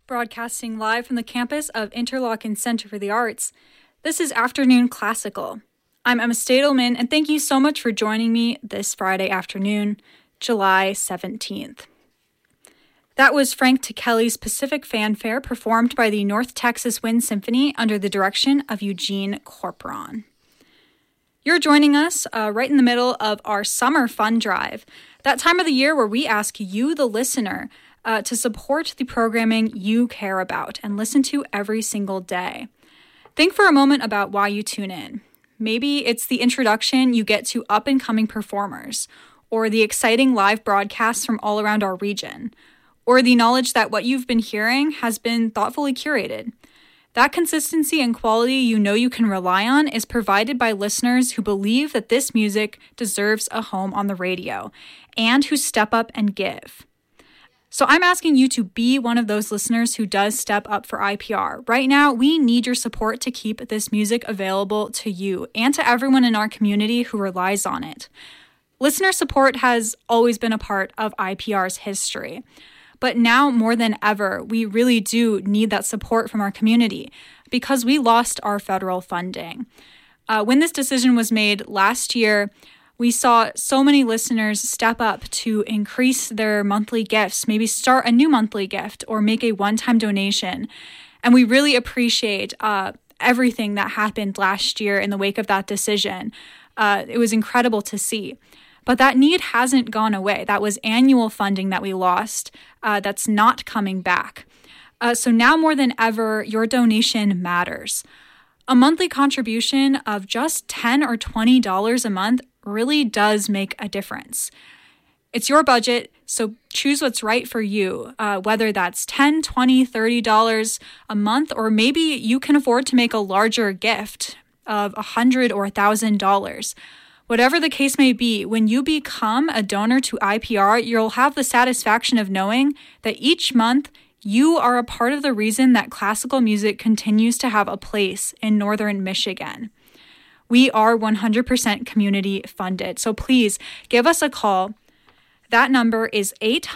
Broadcasting live from the campus of Interlochen Center for the Arts, this is Afternoon Classical. I'm Emma Stadelman, and thank you so much for joining me this Friday afternoon, July 17th. That was Frank Ticheli's Pacific Fanfare performed by the North Texas Wind Symphony under the direction of Eugene Corporon. You're joining us right in the middle of our summer fund drive, that time of the year where we ask you, the listener, to support the programming you care about and listen to every single day. Think for a moment about why you tune in. Maybe it's the introduction you get to up-and-coming performers, or the exciting live broadcasts from all around our region, or the knowledge that what you've been hearing has been thoughtfully curated. That consistency and quality you know you can rely on is provided by listeners who believe that this music deserves a home on the radio, and who step up and give. So I'm asking you to be one of those listeners who does step up for IPR. Right now, we need your support to keep this music available to you and to everyone in our community who relies on it. Listener support has always been a part of IPR's history. But now more than ever, we really do need that support from our community because we lost our federal funding. When this decision was made last year, we saw so many listeners step up to increase their monthly gifts, maybe start a new monthly gift or make a one-time donation. And we really appreciate everything that happened last year in the wake of that decision. It was incredible to see. But that need hasn't gone away. That was annual funding that we lost that's not coming back. So now more than ever, your donation matters. A monthly contribution of just $10 or $20 a month really does make a difference. It's your budget, so choose what's right for you, whether that's $10, $20, $30 a month, or maybe you can afford to make a larger gift of $100 or $1,000. Whatever the case may be, when you become a donor to IPR, you'll have the satisfaction of knowing that each month you are a part of the reason that classical music continues to have a place in Northern Michigan. We are 100% community funded, so please give us a call. That number is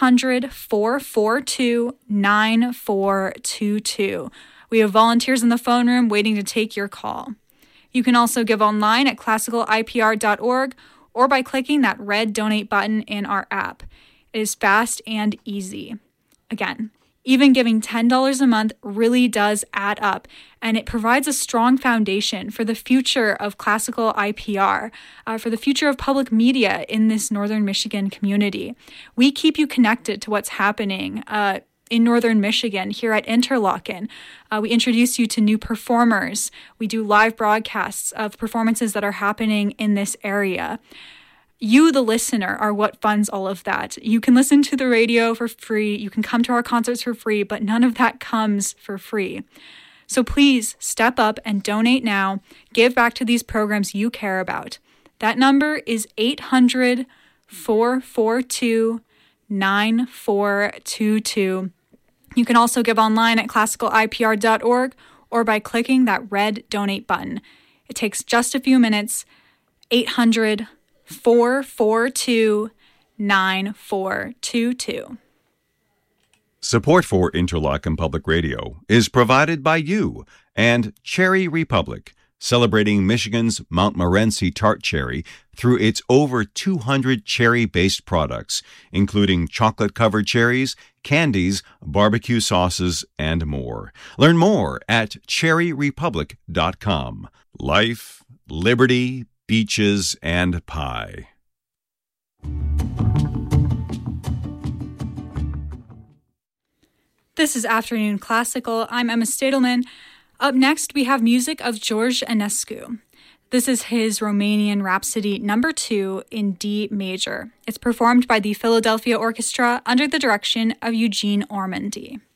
800-442-9422. We have volunteers in the phone room waiting to take your call. You can also give online at classicalipr.org or by clicking that red donate button in our app. It is fast and easy. Again, even giving $10 a month really does add up, and it provides a strong foundation for the future of classical IPR, for the future of public media in this Northern Michigan community. We keep you connected to what's happening in Northern Michigan here at Interlochen. We introduce you to new performers. We do live broadcasts of performances that are happening in this area. You, the listener, are what funds all of that. You can listen to the radio for free. You can come to our concerts for free, but none of that comes for free. So please step up and donate now. Give back to these programs you care about. That number is 800-442-9422. You can also give online at classicalipr.org or by clicking that red donate button. It takes just a few minutes. 800-442-9422. Support for Interlochen Public Radio is provided by you and Cherry Republic, celebrating Michigan's Montmorency tart cherry through its over 200 cherry-based products, including chocolate-covered cherries, candies, barbecue sauces, and more. Learn more at cherryrepublic.com. Life, liberty, beaches, and pie. This is Afternoon Classical. I'm Emma Stadelman. Up next, we have music of George Enescu. This is his Romanian Rhapsody No. 2 in D major. It's performed by the Philadelphia Orchestra under the direction of Eugene Ormandy.